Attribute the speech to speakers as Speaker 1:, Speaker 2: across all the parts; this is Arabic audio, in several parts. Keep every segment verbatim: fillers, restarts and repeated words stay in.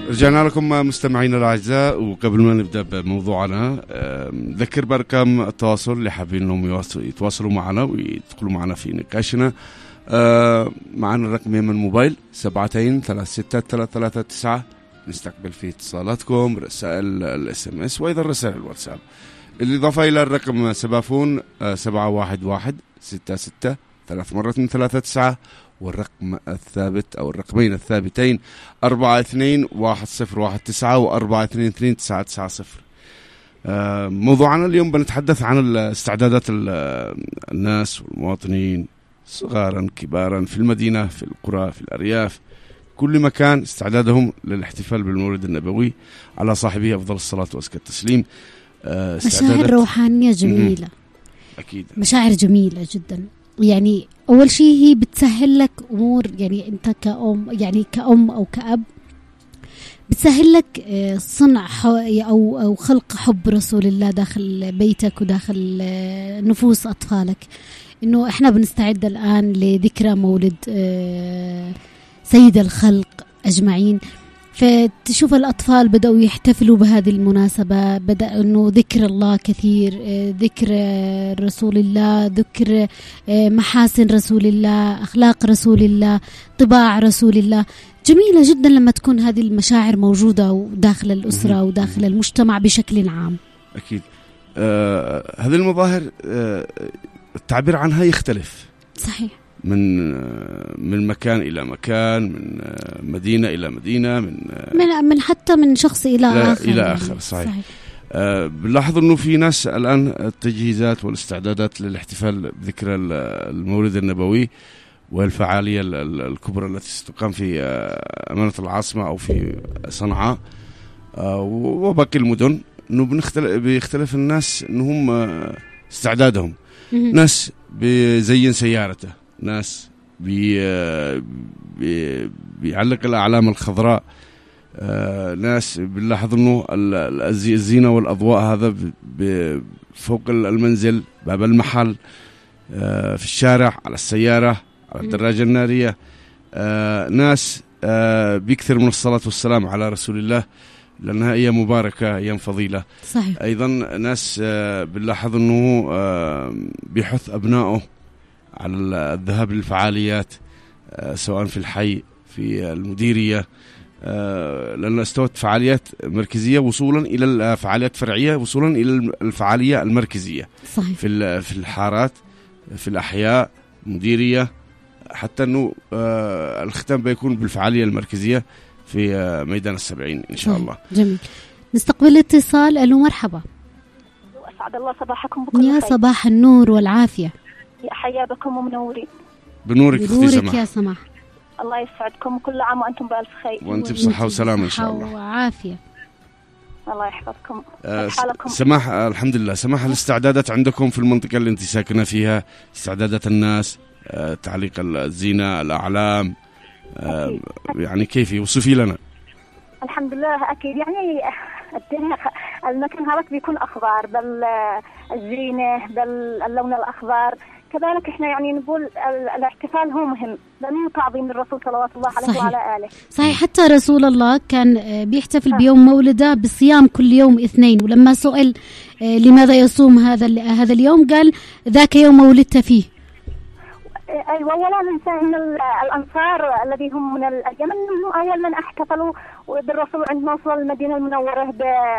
Speaker 1: رجعنا لكم مستمعينا الأعزاء، وقبل ما نبدأ بموضوعنا نذكر بأرقام التواصل اللي حابين انهم يتواصلوا معنا ويدخلوا معنا في نقاشنا. معنا الرقم من الموبايل سبعتين ثلاث ستة ثلاث ثلاثة تسعة، نستقبل فيه اتصالاتكم، رسائل الاس ام اس وايضا رسائل الواتساب. الإضافة إلى الرقم سبافون سبعة واحد واحد ستة ستة ثلاث مرات من ثلاثة تسعة، والرقم الثابت أو الرقمين الثابتين أربعة اثنين واحد صفر واحد تسعة وأربعة اثنين اثنين تسعة تسعة صفر. موضوعنا اليوم بنتحدث عن استعدادات الناس والمواطنين صغارا كبارا في المدينة، في القرى، في الأرياف، كل مكان، استعدادهم للاحتفال بالمولد النبوي على صاحبه أفضل الصلاة وأزكى التسليم.
Speaker 2: مشاعر روحانية جميلة.
Speaker 1: أكيد
Speaker 2: مشاعر جميلة جدا. يعني أول شيء هي بتسهل لك أمور، يعني أنت كأم، يعني كأم أو كأب بتسهل لك صنع أو أو خلق حب رسول الله داخل بيتك وداخل نفوس أطفالك. إنه إحنا بنستعد الآن لذكرى مولد سيد الخلق أجمعين، فتشوف الأطفال بدأوا يحتفلوا بهذه المناسبة، بدأ أنه ذكر الله كثير، ذكر رسول الله، ذكر محاسن رسول الله، أخلاق رسول الله، طباع رسول الله. جميلة جدا لما تكون هذه المشاعر موجودة داخل الأسرة وداخل المجتمع بشكل عام.
Speaker 1: أكيد. آه هذه المظاهر آه التعبير عنها يختلف.
Speaker 2: صحيح.
Speaker 1: من من مكان إلى مكان، من مدينة إلى مدينة، من
Speaker 2: من, من حتى من شخص إلى آخر
Speaker 1: إلى آخر. صحيح, صحيح. آه بنلاحظ إنه في ناس الآن التجهيزات والاستعدادات للاحتفال بذكرى المولد النبوي والفعالية الكبرى التي ستقام في أمانة العاصمة أو في صنعاء آه وباقي المدن، إنه بنختلف بيختلف الناس إنهم استعدادهم. ناس بيزين سيارته، ناس بي بي بيعلق الأعلام الخضراء، آه ناس بنلاحظ إنه الزينة والأضواء هذا فوق المنزل، باب المحل، آه في الشارع، على السيارة، على الدراجة النارية. آه ناس آه بيكثر من الصلاة والسلام على رسول الله لأنها أيام مباركة، أيام فضيلة.
Speaker 2: صحيح.
Speaker 1: أيضا ناس آه بنلاحظ إنه آه بيحث أبنائه على الذهاب للفعاليات، سواء في الحي، في المديرية، لأن استوت فعاليات مركزية وصولا إلى الفعاليات فرعية وصولا إلى الفعالية المركزية.
Speaker 2: صحيح.
Speaker 1: في في الحارات، في الأحياء، مديرية، حتى أنه الختام بيكون بالفعالية المركزية في ميدان السبعين إن شاء الله.
Speaker 2: جميل. نستقبل اتصال. ألو مرحبا.
Speaker 3: أسعد الله صباحكم بكل
Speaker 2: يا
Speaker 3: خير.
Speaker 2: صباح النور والعافية.
Speaker 3: يا حيا بكم ومنورين.
Speaker 1: بنورك أختي سماح.
Speaker 2: يا سماح.
Speaker 3: الله يسعدكم، كل عام وأنتم بألف خير.
Speaker 1: وأنت بصحة وسلامة إن شاء الله.
Speaker 2: وعافية.
Speaker 3: الله يحفظكم.
Speaker 1: أه سماح، الحمد لله. سماح، الاستعدادات عندكم في المنطقة اللي أنت ساكنة فيها، استعدادات الناس، أه تعليق الزينة، الأعلام، أه يعني كيف يوصفي لنا؟
Speaker 3: الحمد لله. أكيد يعني الدنيا المكان هذا بيكون أخضر، بل الزينة، بل اللون الأخضر. كذلك احنا يعني نقول الاحتفال هو مهم لأنه تعظيم للرسول صلوات الله عليه. صحيح. وعلى آله.
Speaker 2: صحيح. حتى رسول الله كان بيحتفل آه. بيوم مولده بالصيام كل يوم اثنين، ولما سئل لماذا يصوم هذا هذا اليوم قال ذاك يوم ولدت فيه.
Speaker 3: أيوة. ولا ننسى أن الأنصار الذي هم من اليمن هم أول من احتفلوا بالرسول عندما وصل المدينة المنورة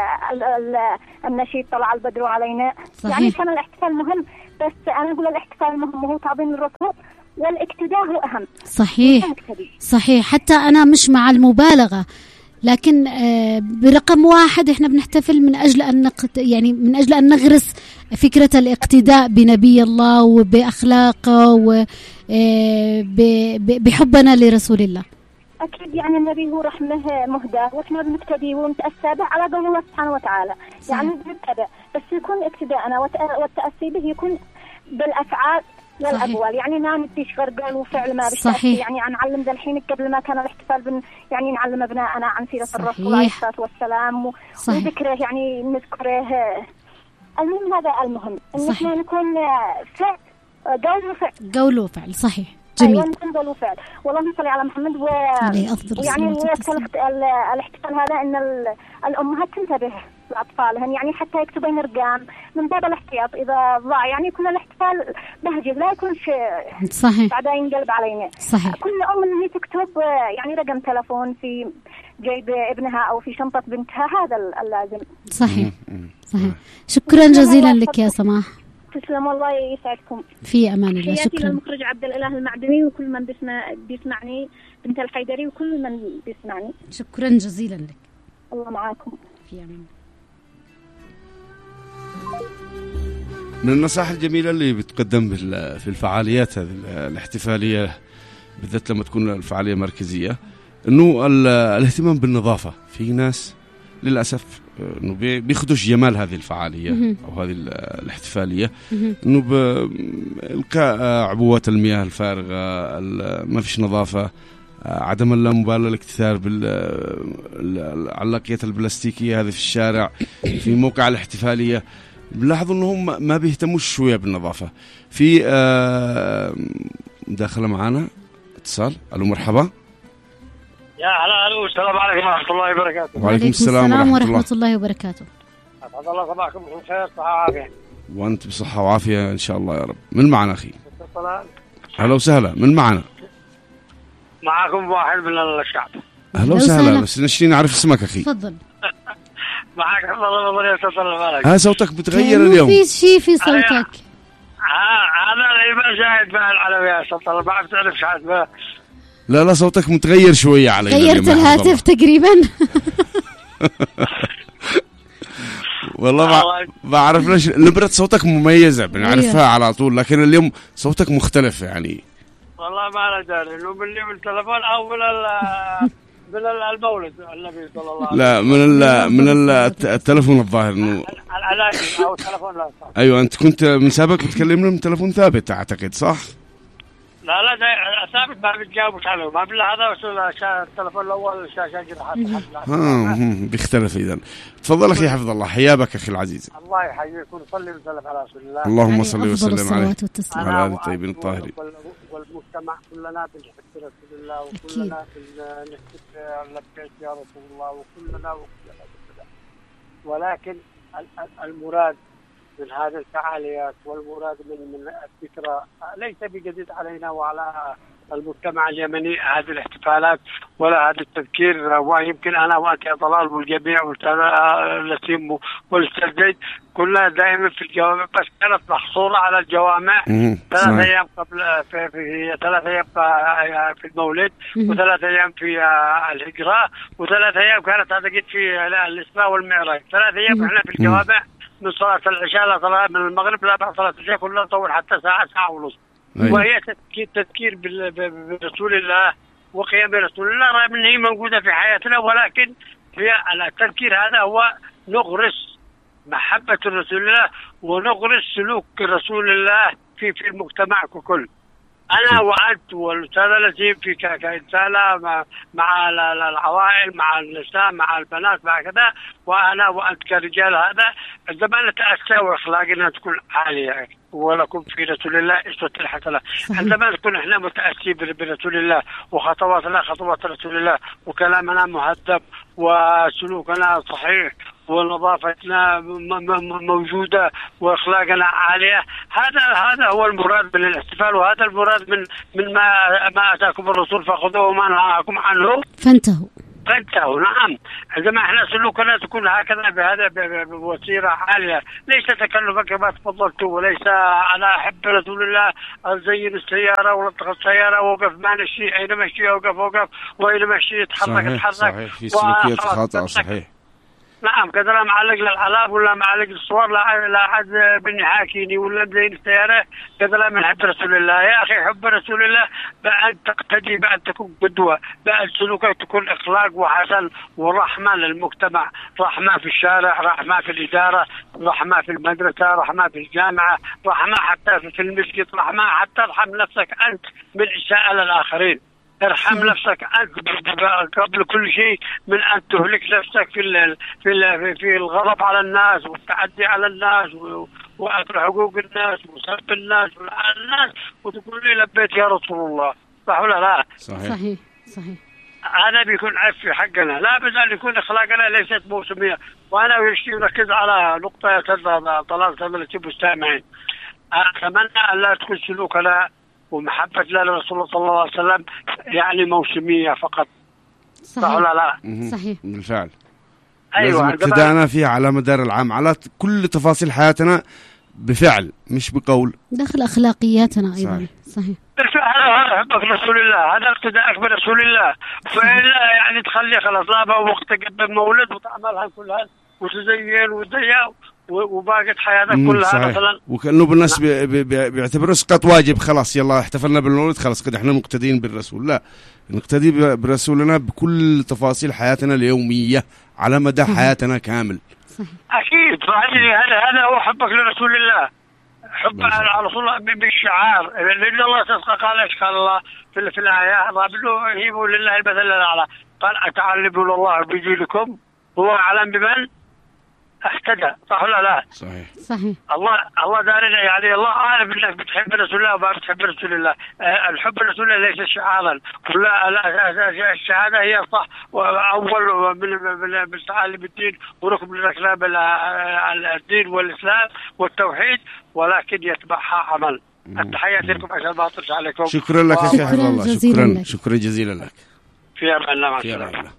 Speaker 3: بالنشيد طلع البدر علينا. صحيح. يعني كان الاحتفال مهم، بس أنا أقول الاحتفال مهم وهو تعظيم للرسول، والاقتداء هو أهم.
Speaker 2: صحيح. صحيح. حتى أنا مش مع المبالغة، لكن برقم واحد احنا بنحتفل من أجل أن نقت... يعني من أجل أن نغرس فكرة الاقتداء بنبي الله وبأخلاقه وبحبنا لرسول الله.
Speaker 3: أكيد. يعني النبي هو رحمه مهدى، وإحنا بنقتدي ونتأسى به على قول الله سبحانه وتعالى. صحيح. يعني بنتبع، بس يكون اقتداءنا والتأسي به يكون بالأفعال والأقوال. يعني ما نديش غير قول وفعل ما بيشتغل. يعني نعلم ذا الحين قبل ما كان الاحتفال بن يعني نعلم أبنائنا عن سيرة الرسول عليه الصلاة والسلام وذكره، يعني نذكره. المهم هذا المهم إن احنا نكون فعل قول وفعل.
Speaker 2: قول وفعل. صحيح. جميل.
Speaker 3: ونتنزل وفعل. والله صل على محمد. و... ويعني الاحتفال هذا ان الامهات تنتبه لاطفالهن، يعني حتى يكتبين ارقام من باب الاحتياط اذا ضاع، يعني يكون الاحتفال بهجة لا يكون شيء
Speaker 2: صحيح
Speaker 3: بعدين ينقلب علينا.
Speaker 2: صحيح.
Speaker 3: كل ام اللي هي تكتب يعني رقم تلفون في جيب ابنها او في شنطة بنتها، هذا اللازم.
Speaker 2: صحيح صحيح. شكرا جزيلا لك يا سماح.
Speaker 3: تسلم والله يسعدكم.
Speaker 2: في امان الله. شكرا.
Speaker 3: حياتي للمخرج عبد الاله المعدني وكل من بيسمع بيسمعني، بنت الحيدري وكل من بيسمعني.
Speaker 2: شكرا جزيلا لك.
Speaker 3: الله معاكم.
Speaker 2: في امان.
Speaker 1: من النصائح الجميلة اللي بتقدم في الفعاليات هذه الاحتفالية بالذات لما تكون الفعالية مركزية، انه الاهتمام بالنظافة. في ناس للأسف انه بيخدش جمال هذه الفعالية او هذه الاحتفالية، انه بإلقاء عبوات المياه الفارغة، ما فيش نظافة، عدم اللامبالاة، الاكتثار بالعلاقيات البلاستيكية هذه في الشارع في موقع الاحتفالية. بلاحظوا انهم ما بيهتموش شوية بالنظافة. في مداخلة معانا، اتصال. الو مرحبا.
Speaker 4: يا هلا. الو السلام عليكم ورحمة الله وبركاته.
Speaker 1: وعليكم السلام ورحمة,
Speaker 2: ورحمة الله وبركاته.
Speaker 4: أسعد الله صباحكم بخير صحة وعافية.
Speaker 1: وأنت بصحة وعافية إن شاء الله يا رب. من معنا أخي؟ هلا وسهلا. من معنا؟
Speaker 4: معكم واحد من الشعب.
Speaker 1: هلا وسهلا. بس نشتي نعرف اسمك أخي.
Speaker 2: تفضل.
Speaker 4: معك حفظ الله مضري أستاذ الملك.
Speaker 1: ها صوتك بتغير اليوم.
Speaker 2: في شيء في صوتك.
Speaker 4: هذا العيبان شاهد بها العلوية أستاذ الله، ما بتعرف شاهد بها.
Speaker 1: لا لا صوتك متغير شوية علي.
Speaker 2: غيرت الهاتف تقريبا.
Speaker 1: والله ما عرف ليش نبرة صوتك مميزة بنعرفها على طول، لكن اليوم صوتك مختلف يعني.
Speaker 4: والله ما أنا داري إنه من من التلفون أو من من المولد النبي صلى الله عليه وسلم.
Speaker 1: لا من ال من التلفون الظاهر إنه
Speaker 4: العلاج أو التلفون. لا صح.
Speaker 1: أيوة أنت كنت من سابق بتكلمنا من تلفون ثابت أعتقد صح؟
Speaker 4: لا لا ثابت ما بتجاوبش عليه، ما بالله هذا بس التلفون الأول الشاشة كده حتى.
Speaker 1: ها بيختلف إذا. تفضل أخي حفظ الله. حيابك أخي العزيز.
Speaker 4: الله يحييك وصلي وسلم على رسول الله.
Speaker 1: اللهم صل وسلم عليه
Speaker 2: وعلى
Speaker 1: آله الطيبين الطاهرين.
Speaker 4: والمجتمع كلنا بنحب رسول الله وكلنا بنحب لبيك يا رسول الله وكلنا وكلنا ولكن المراد من هذه الفعاليات والمراد من من الذكرى ليس بجديد علينا وعلى المجتمع اليمني هذه الاحتفالات ولا هذا التذكير. ويمكن أنا وأنت يا طلال والجميع والسيم والأستاذ زيد كلنا دائما في الجوامع، بس كانت محصورة على الجوامع ثلاث أيام قبل في, في ثلاث أيام في المولد وثلاث أيام في الهجرة وثلاث أيام كانت أعتقد في الإسراء والمعراج. ثلاث أيام إحنا في الجوامع من صلاة العشاء لصلاة من المغرب لا بعد صلاة العشاء كلها طول حتى ساعة ساعة ونص. وهي تذكير تذكير برسول الله وقيام برسول الله رغم أن هي موجودة في حياتنا، ولكن هي التذكير هذا هو نغرس محبة رسول الله ونغرس سلوك رسول الله في في المجتمع ككل. أنا وأنت والأستاذة لطيف في كإنسانة مع, مع العوائل مع النساء مع البنات مع كذا، وأنا وأنت كرجال هذا عندما نتأسى وأخلاقنا تكون عالية ولكم في رسول الله أسوة حسنة. عندما نكون إحنا متأسي برسول الله وخطواتنا خطوات رسول الله وكلامنا مهذب وسلوكنا صحيح ونظافتنا موجودة وأخلاقنا عالية، هذا هذا هو المراد من الاحتفال وهذا المراد من من ما ما أتاكم الرسول فخذوه وما نهاكم عنه
Speaker 2: فانتهوا
Speaker 4: فانتهوا. نعم عندما احنا سلوكنا تكون هكذا بهذا بوسيرة عالية ليس تكلفا كما تفضلت، وليس أنا أحب رسول الله أزين السيارة ولطخ السيارة ووقف ما نشي أين مشي أوقف أوقف وأين مشي يتحرك يتحرك.
Speaker 1: صحيح في سلوكيات خاطئة. صحيح.
Speaker 4: نعم كذا لا معلق للعلاب ولا معلق الصور لا لا أحد بني حاكيني ولا بزين السيارة كذا لا من حب رسول الله. يا أخي حب رسول الله بأن تقتدي بأن تكون قدوة بأن سلوكك تكون إخلاق وحسن ورحمة للمجتمع، رحمة في الشارع رحمة في الإدارة رحمة في المدرسة رحمة في الجامعة رحمة حتى في المسجد رحمة حتى ارحم نفسك أنت من إساءة للآخرين. ارحم نفسك أنت قبل كل شيء من أن تهلك نفسك في في في الغضب على الناس والتعدي على الناس وأكل حقوق الناس وسب الناس ولعن الناس وتقول لي لبيت يا رسول الله، صح ولا لا؟
Speaker 2: صحيح صحيح, صحيح.
Speaker 4: هذا بيكون عيب في حقنا، لا بد أن يكون أخلاقنا ليست موسمية. وأنا ويشتي يركز على نقطة يا أستاذ طلال تبي مستمعين. أتمنى أن لا تكون سلوكنا ومحبة لرسول الله صلى الله عليه وسلم يعني موسمية فقط، صح ولا لا؟
Speaker 2: صحيح
Speaker 1: بالفعل.
Speaker 4: أيوة.
Speaker 1: لازم اقتداءنا فيها على مدار العام على كل تفاصيل حياتنا بفعل مش بقول،
Speaker 2: داخل أخلاقياتنا أيضا. صحيح.
Speaker 4: هذا حبك رسول الله، هذا اقتداءك برسول الله. فإلا يعني تخلي خلاص لا وقت قبل مولد وتعملها كلها وتزين وتضيع وباقت حياتك كلها مثلا.
Speaker 1: وكأنه بالناس بي بي بيعتبروا سقط واجب، خلاص يلا احتفلنا بالمولد خلاص كده احنا مقتدين بالرسول. لا، نقتدي برسولنا بكل تفاصيل حياتنا اليومية على مدى حياتنا كامل.
Speaker 2: صحيح.
Speaker 4: أكيد. هذا هذا هو حبك لرسول الله، حب على رسول الله بالشعار. لأن الله تسقى قال إيش قال الله في في الآية ضابلوا هيبوا لله المثل الأعلى، قال أتعلموا الله بجيلكم هو أعلم بمن اهتدى، صح ولا لا؟
Speaker 1: صحيح
Speaker 2: صحيح.
Speaker 4: الله الله دارنا يعني الله عارف انك بتحب رسول الله وما بتحب رسول الله. أه الحب رسول الله ليس شعارا، كلها الشهاده هي صح اول من من تعاليم الدين وركن من اركان الدين والاسلام والتوحيد، ولكن يتبعها عمل. التحيات لكم عشان ما اطلش عليكم.
Speaker 1: شكرا لك يا شيخ الله، شكرا شكرا جزيلا لك.
Speaker 4: في امان الله، مع السلامه.